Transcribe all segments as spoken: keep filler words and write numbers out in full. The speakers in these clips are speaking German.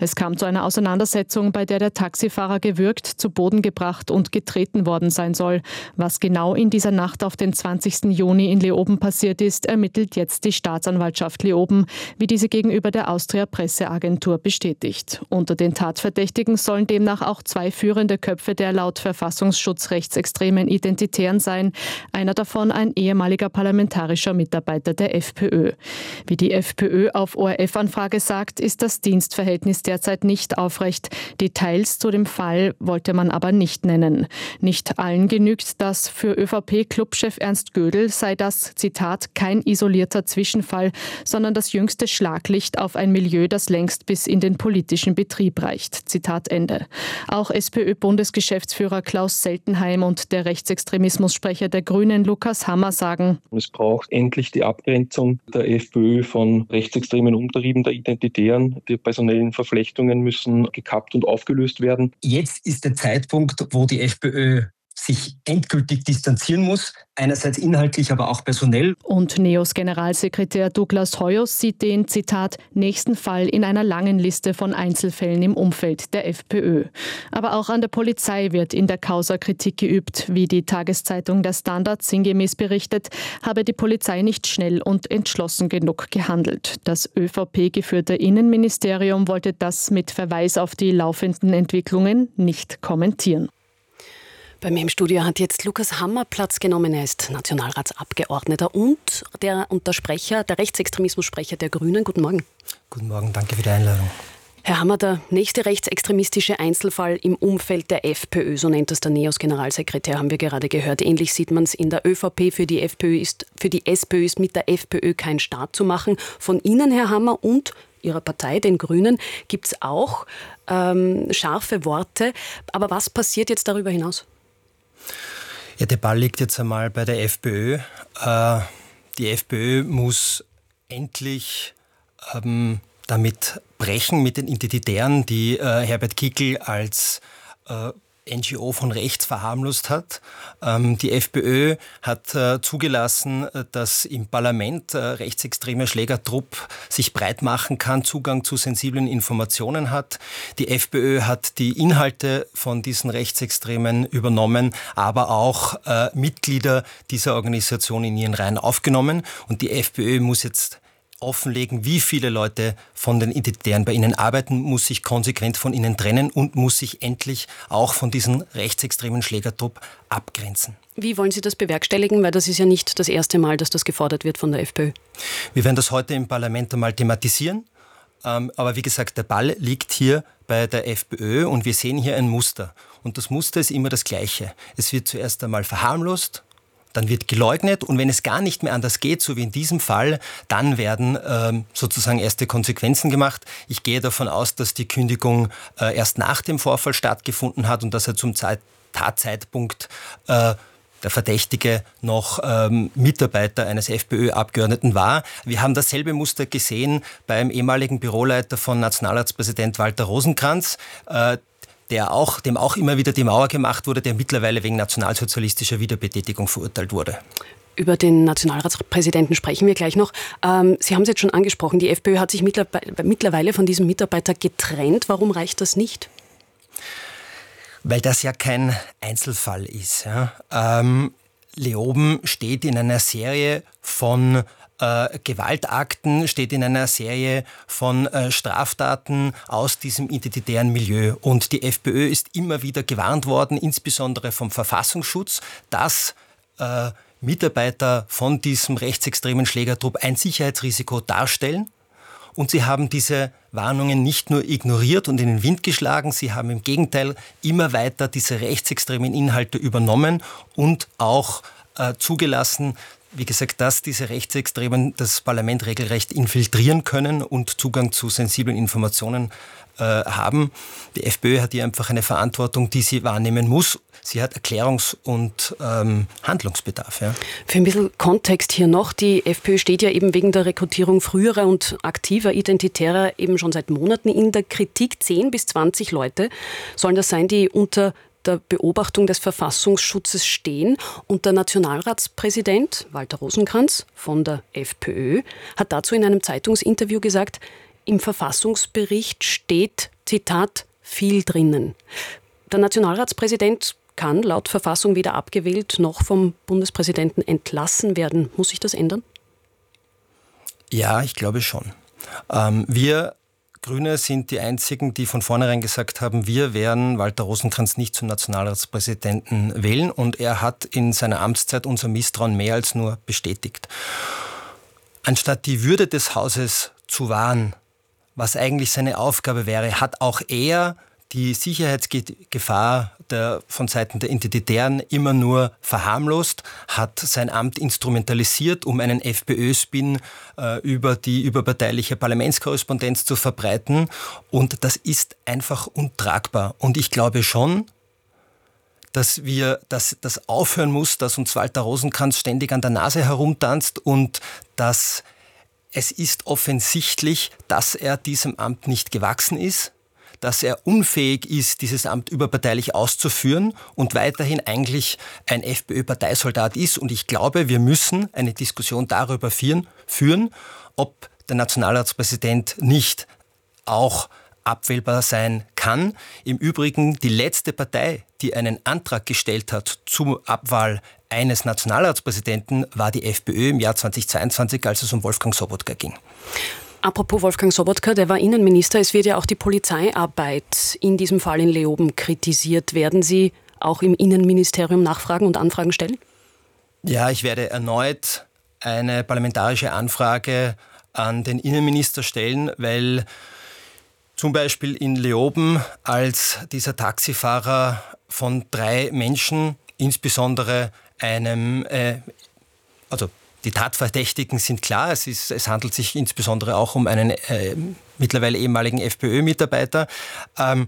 Es kam zu einer Auseinandersetzung, bei der der Taxifahrer gewürgt, zu Boden gebracht und getreten worden sein soll. Was genau in dieser Nacht auf den zwanzigsten Juni in Leoben passiert ist, ermittelt jetzt die Staatsanwaltschaft Leoben, wie diese gegenüber der Austria Presseagentur bestätigt. Unter den Tatverdächtigen sollen demnach auch zwei führende Köpfe der laut Verfassungsschutz rechtsextremen Identitären sein, einer davon ein ehemaliger parlamentarischer Mitarbeiter der FPÖ. Wie die FPÖ auf O R F-Anfrage sagt, ist das Dienstverhältnis derzeit nicht aufrecht. Details zu dem Fall wollte man aber nicht nennen. Nicht allen genügt das. Für ÖVP-Clubchef Ernst Gödel sei das, Zitat, kein isolierter Zwischenfall, sondern das jüngste Schlaglicht auf ein Milieu, das längst bis in den politischen Betrieb reicht. Zitat Ende. Auch SPÖ-Bundesgeschäftsführer Klaus Seltenheim und der Rechtsextremismussprecher der Grünen Lukas Hammer sagen: Es braucht endlich die Abgrenzung der FPÖ von rechtsextremen Umtrieben der Identitären. Die personellen Verflechtungen müssen gekappt und aufgelöst werden. Jetzt ist der Zeitpunkt, wo die FPÖ sich endgültig distanzieren muss, einerseits inhaltlich, aber auch personell. Und Neos Generalsekretär Douglas Hoyos sieht den, Zitat, nächsten Fall in einer langen Liste von Einzelfällen im Umfeld der FPÖ. Aber auch an der Polizei wird in der Causa Kritik geübt. Wie die Tageszeitung Der Standard sinngemäß berichtet, habe die Polizei nicht schnell und entschlossen genug gehandelt. Das ÖVP-geführte Innenministerium wollte das mit Verweis auf die laufenden Entwicklungen nicht kommentieren. Bei mir im Studio hat jetzt Lukas Hammer Platz genommen. Er ist Nationalratsabgeordneter und der, und der Sprecher, der Rechtsextremismussprecher der Grünen. Guten Morgen. Guten Morgen, danke für die Einladung. Herr Hammer, der nächste rechtsextremistische Einzelfall im Umfeld der FPÖ, so nennt das der Neos Generalsekretär, haben wir gerade gehört. Ähnlich sieht man es in der ÖVP. Für die FPÖ ist, für die SPÖ ist mit der FPÖ kein Staat zu machen. Von Ihnen, Herr Hammer, und Ihrer Partei, den Grünen, gibt es auch ähm, scharfe Worte. Aber was passiert jetzt darüber hinaus? Ja, der Ball liegt jetzt einmal bei der FPÖ. Äh, die FPÖ muss endlich ähm, damit brechen, mit den Identitären, die äh, Herbert Kickl als äh, N G O von rechts verharmlost hat. Ähm, die FPÖ hat äh, zugelassen, dass im Parlament äh, rechtsextremer Schlägertrupp sich breit machen kann, Zugang zu sensiblen Informationen hat. Die FPÖ hat die Inhalte von diesen Rechtsextremen übernommen, aber auch äh, Mitglieder dieser Organisation in ihren Reihen aufgenommen. Und die FPÖ muss jetzt offenlegen, wie viele Leute von den Identitären bei ihnen arbeiten, muss sich konsequent von ihnen trennen und muss sich endlich auch von diesem rechtsextremen Schlägertrupp abgrenzen. Wie wollen Sie das bewerkstelligen? Weil das ist ja nicht das erste Mal, dass das gefordert wird von der FPÖ. Wir werden das heute im Parlament einmal thematisieren. Aber wie gesagt, der Ball liegt hier bei der FPÖ und wir sehen hier ein Muster. Und das Muster ist immer das Gleiche. Es wird zuerst einmal verharmlost, dann wird geleugnet und wenn es gar nicht mehr anders geht, so wie in diesem Fall, dann werden ähm, sozusagen erste Konsequenzen gemacht. Ich gehe davon aus, dass die Kündigung äh, erst nach dem Vorfall stattgefunden hat und dass er zum Zeit- Tatzeitpunkt äh, der Verdächtige noch ähm, Mitarbeiter eines FPÖ-Abgeordneten war. Wir haben dasselbe Muster gesehen beim ehemaligen Büroleiter von Nationalratspräsident Walter Rosenkranz, äh, der auch, dem auch immer wieder die Mauer gemacht wurde, der mittlerweile wegen nationalsozialistischer Wiederbetätigung verurteilt wurde. Über den Nationalratspräsidenten sprechen wir gleich noch. Ähm, Sie haben es jetzt schon angesprochen, die FPÖ hat sich mittlerweile von diesem Mitarbeiter getrennt. Warum reicht das nicht? Weil das ja kein Einzelfall ist. Ja. Ähm, Leoben steht in einer Serie von Äh, Gewaltakten, steht in einer Serie von äh, Straftaten aus diesem identitären Milieu. Und die FPÖ ist immer wieder gewarnt worden, insbesondere vom Verfassungsschutz, dass äh, Mitarbeiter von diesem rechtsextremen Schlägertrupp ein Sicherheitsrisiko darstellen. Und sie haben diese Warnungen nicht nur ignoriert und in den Wind geschlagen, sie haben im Gegenteil immer weiter diese rechtsextremen Inhalte übernommen und auch äh, zugelassen, wie gesagt, dass diese Rechtsextremen das Parlament regelrecht infiltrieren können und Zugang zu sensiblen Informationen äh, haben. Die FPÖ hat hier einfach eine Verantwortung, die sie wahrnehmen muss. Sie hat Erklärungs- und ähm, Handlungsbedarf. Ja. Für ein bisschen Kontext hier noch. Die FPÖ steht ja eben wegen der Rekrutierung früherer und aktiver Identitärer eben schon seit Monaten in der Kritik. zehn bis zwanzig Leute sollen das sein, die unter der Beobachtung des Verfassungsschutzes stehen. Und der Nationalratspräsident Walter Rosenkranz von der FPÖ hat dazu in einem Zeitungsinterview gesagt, Im Verfassungsbericht steht, Zitat, viel drinnen. Der Nationalratspräsident kann laut Verfassung weder abgewählt noch vom Bundespräsidenten entlassen werden. Muss sich das ändern? Ja, ich glaube schon. Ähm, wir Grüne sind die einzigen, die von vornherein gesagt haben, wir werden Walter Rosenkranz nicht zum Nationalratspräsidenten wählen, und er hat in seiner Amtszeit unser Misstrauen mehr als nur bestätigt. Anstatt die Würde des Hauses zu wahren, was eigentlich seine Aufgabe wäre, hat auch er die Sicherheitsgefahr der, von Seiten der Identitären immer nur verharmlost, hat sein Amt instrumentalisiert, um einen FPÖ-Spin äh, über die überparteiliche Parlamentskorrespondenz zu verbreiten. Und das ist einfach untragbar. Und ich glaube schon, dass wir, dass das aufhören muss, dass uns Walter Rosenkranz ständig an der Nase herumtanzt, und dass es ist offensichtlich, dass er diesem Amt nicht gewachsen ist, dass er unfähig ist, dieses Amt überparteilich auszuführen und weiterhin eigentlich ein FPÖ-Parteisoldat ist. Und ich glaube, wir müssen eine Diskussion darüber führen, ob der Nationalratspräsident nicht auch abwählbar sein kann. Im Übrigen, die letzte Partei, die einen Antrag gestellt hat zur Abwahl eines Nationalratspräsidenten, war die FPÖ im Jahr zweitausendzweiundzwanzig, als es um Wolfgang Sobotka ging. Apropos Wolfgang Sobotka, der war Innenminister. Es wird ja auch die Polizeiarbeit in diesem Fall in Leoben kritisiert. Werden Sie auch im Innenministerium nachfragen und Anfragen stellen? Ja, ich werde erneut eine parlamentarische Anfrage an den Innenminister stellen, weil zum Beispiel in Leoben, als dieser Taxifahrer von drei Menschen, insbesondere einem, äh, also die Tatverdächtigen sind klar, es, ist, es handelt sich insbesondere auch um einen äh, mittlerweile ehemaligen FPÖ-Mitarbeiter. Ähm,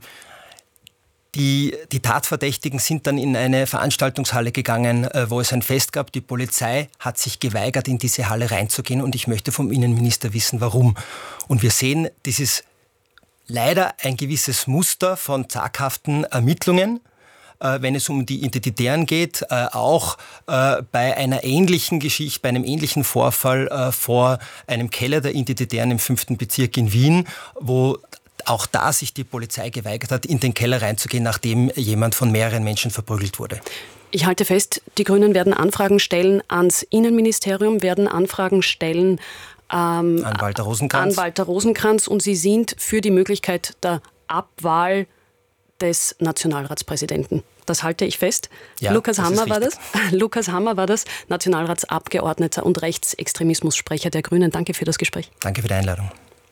die, die Tatverdächtigen sind dann in eine Veranstaltungshalle gegangen, äh, wo es ein Fest gab. Die Polizei hat sich geweigert, in diese Halle reinzugehen, und ich möchte vom Innenminister wissen, warum. Und wir sehen dieses leider ein gewisses Muster von zaghaften Ermittlungen, wenn es um die Identitären geht, auch bei einer ähnlichen Geschichte, bei einem ähnlichen Vorfall vor einem Keller der Identitären im fünften Bezirk in Wien, wo auch da sich die Polizei geweigert hat, in den Keller reinzugehen, nachdem jemand von mehreren Menschen verprügelt wurde. Ich halte fest, die Grünen werden Anfragen stellen ans Innenministerium, werden Anfragen stellen ähm, an Walter Rosenkranz. an Walter Rosenkranz, und Sie sind für die Möglichkeit der Abwahl des Nationalratspräsidenten. Das halte ich fest. Ja, Lukas das Hammer ist war das. Lukas Hammer war das, Nationalratsabgeordneter und Rechtsextremismussprecher der Grünen. Danke für das Gespräch. Danke für die Einladung.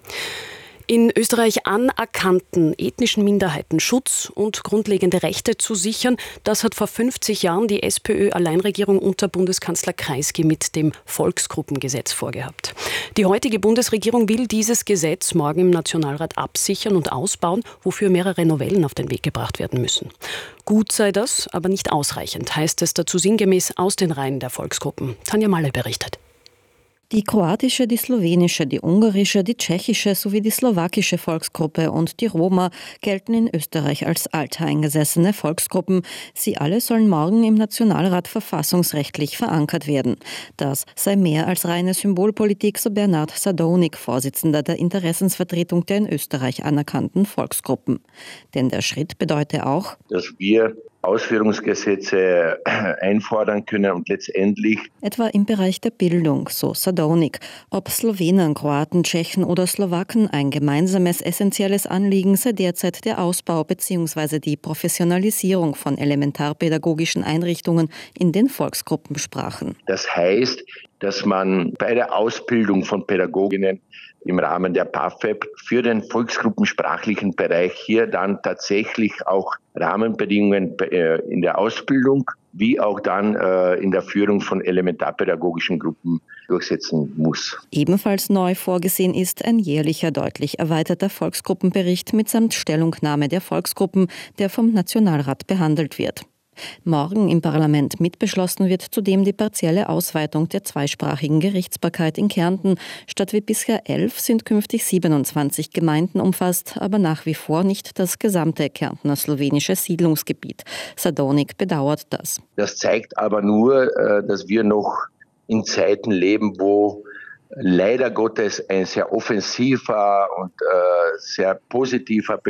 In Österreich anerkannten ethnischen Minderheiten Schutz und grundlegende Rechte zu sichern, das hat vor fünfzig Jahren die SPÖ-Alleinregierung unter Bundeskanzler Kreisky mit dem Volksgruppengesetz vorgehabt. Die heutige Bundesregierung will dieses Gesetz morgen im Nationalrat absichern und ausbauen, wofür mehrere Novellen auf den Weg gebracht werden müssen. Gut sei das, aber nicht ausreichend, heißt es dazu sinngemäß aus den Reihen der Volksgruppen. Tanja Malle berichtet. Die kroatische, die slowenische, die ungarische, die tschechische sowie die slowakische Volksgruppe und die Roma gelten in Österreich als alteingesessene Volksgruppen. Sie alle sollen morgen im Nationalrat verfassungsrechtlich verankert werden. Das sei mehr als reine Symbolpolitik, so Bernhard Sadonik, Vorsitzender der Interessensvertretung der in Österreich anerkannten Volksgruppen. Denn der Schritt bedeute auch, dass wir Ausführungsgesetze einfordern können und letztendlich etwa im Bereich der Bildung, so Sadonik. Ob Slowenen, Kroaten, Tschechen oder Slowaken, ein gemeinsames essentielles Anliegen sei derzeit der Ausbau bzw. die Professionalisierung von elementarpädagogischen Einrichtungen in den Volksgruppensprachen. Das heißt, dass man bei der Ausbildung von Pädagoginnen im Rahmen der P A F E B für den volksgruppensprachlichen Bereich hier dann tatsächlich auch Rahmenbedingungen in der Ausbildung wie auch dann in der Führung von elementarpädagogischen Gruppen durchsetzen muss. Ebenfalls neu vorgesehen ist ein jährlicher, deutlich erweiterter Volksgruppenbericht mitsamt Stellungnahme der Volksgruppen, der vom Nationalrat behandelt wird. Morgen im Parlament mitbeschlossen wird zudem die partielle Ausweitung der zweisprachigen Gerichtsbarkeit in Kärnten. Statt wie bisher elf sind künftig siebenundzwanzig Gemeinden umfasst, aber nach wie vor nicht das gesamte Kärntner slowenische Siedlungsgebiet. Sadonik bedauert das. Das zeigt aber nur, dass wir noch in Zeiten leben, wo leider Gottes ein sehr offensiver und äh, sehr positiver